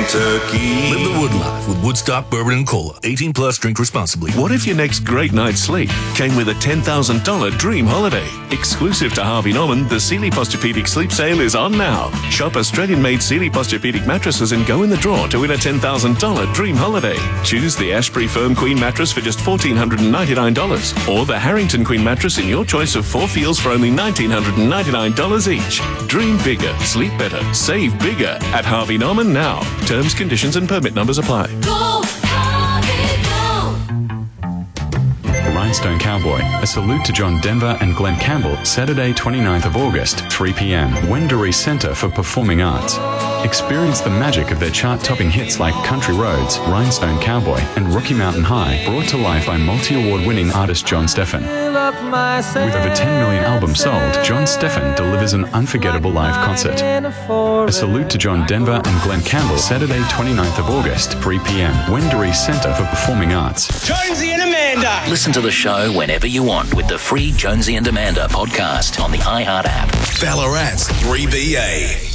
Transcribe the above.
turkey. Live the wood life with Woodstock Bourbon and Cola. 18 plus, drink responsibly. What if your next great night's sleep came with a $10,000 dream holiday? Exclusive to Harvey Norman, the Sealy Posturepedic Sleep Sale is on now. Shop Australian-made Sealy Posturepedic mattresses and go in the draw to win a $10,000 dream holiday. Choose the Ashbury Firm Queen mattress for just $1,499 or the Harrington Queen mattress in your choice of 4 feels for only $1,999 each. Dream bigger, sleep better, save bigger at Harvey Norman now. Terms, conditions and permit numbers apply. Go, Harvey, go! Rhinestone Cowboy, a salute to John Denver and Glenn Campbell, Saturday 29th of August, 3 p.m. Wendouree Centre for Performing Arts. Experience the magic of their chart-topping hits like Country Roads, Rhinestone Cowboy and Rocky Mountain High, brought to life by multi-award-winning artist John Steffen. With over 10 million albums sold, John Steffen delivers an unforgettable live concert. A salute to John Denver and Glenn Campbell, Saturday 29th of August, 3 p.m. Wendouree Centre for Performing Arts. Jonesy and Amanda. Listen to the show whenever you want with the free Jonesy and Amanda podcast on the iHeart app. Ballarat's 3BA.